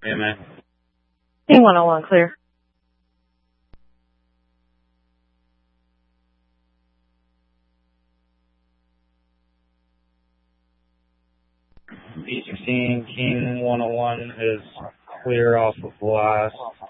Yeah, man. King 101, clear. P16, King 101 is clear off of blast.